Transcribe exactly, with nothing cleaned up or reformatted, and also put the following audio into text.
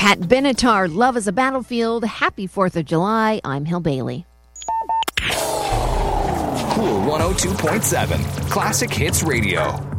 Pat Benatar, Love is a Battlefield. Happy fourth of July. I'm Hill Bailey. Cool one oh two point seven, Classic Hits Radio.